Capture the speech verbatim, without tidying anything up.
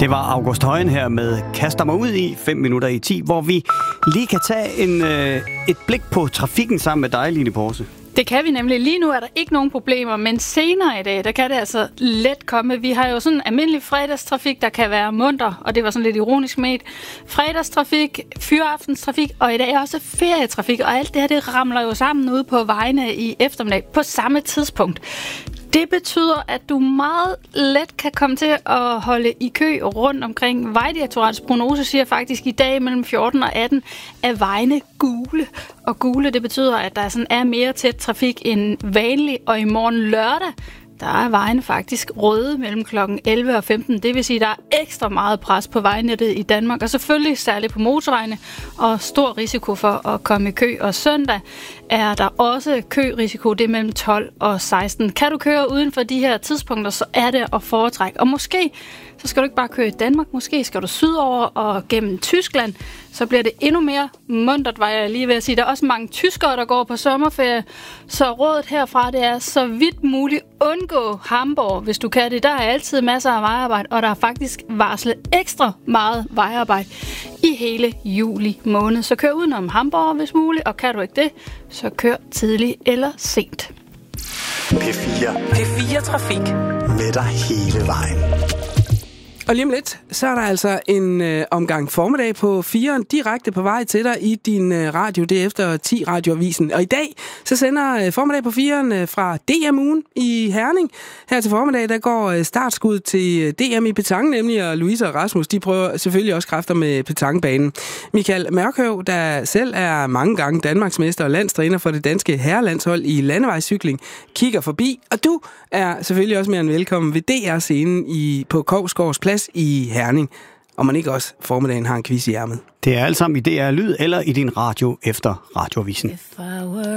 Det var August Højen her med Kaster mig ud i fem minutter i ti, hvor vi lige kan tage en, øh, et blik på trafikken sammen med dig, Line Porse. Det kan vi nemlig. Lige nu er der ikke nogen problemer, men senere i dag, der kan det altså let komme. Vi har jo sådan en almindelig fredagstrafik, der kan være munter, og det var sådan lidt ironisk med fredagstrafik, fyraaftenstrafik, og i dag også ferietrafik, og alt det her, det ramler jo sammen ude på vejene i eftermiddag på samme tidspunkt. Det betyder, at du meget let kan komme til at holde i kø rundt omkring. Vejdirektoratets prognose siger faktisk i dag mellem fjorten og atten er vejene gule. Og gule, det betyder, at der sådan er mere tæt trafik end vanligt. Og i morgen lørdag, der er vejene faktisk røde mellem klokken elleve og femten. Det vil sige, at der er ekstra meget pres på vejnettet i Danmark. Og selvfølgelig særligt på motorvejene. Og stor risiko for at komme i kø. Og søndag er der også kørisiko. Det er mellem tolv og seksten. Kan du køre uden for de her tidspunkter, så er det at foretrække. Og måske så skal du ikke bare køre i Danmark. Måske skal du sydover og gennem Tyskland. Så bliver det endnu mere muntert, var jeg lige ved at sige. Der er også mange tyskere, der går på sommerferie. Så rådet herfra, det er så vidt muligt undgå Hamburg, hvis du kan det. Der er altid masser af vejarbejde, og der er faktisk varslet ekstra meget vejarbejde i hele juli måned. Så kør udenom Hamburg, hvis muligt, og kan du ikke det, så kør tidligt eller sent. P fire. P fire Trafik. Med dig hele vejen. Og lige om lidt, så er der altså en øh, omgang formiddag på firen direkte på vej til dig i din øh, radio. Det er efter ti radioavisen. Og i dag, så sender øh, formiddag på firen øh, fra D M-ugen i Herning. Her til formiddag, der går øh, startskud til øh, D M i petanque, nemlig, og Louise og Rasmus, de prøver selvfølgelig også kræfter med petanquebanen. Michael Mørkhøv, der selv er mange gange Danmarksmester og landstræner for det danske herrelandshold i landevejscykling, kigger forbi. Og du er selvfølgelig også mere end velkommen ved D R-scenen i, på Kogsgaards Plads i Herning, og man ikke også formiddagen har en quiz i ærmet. Det er alt sammen i D R Lyd eller i din radio efter radioavisen. If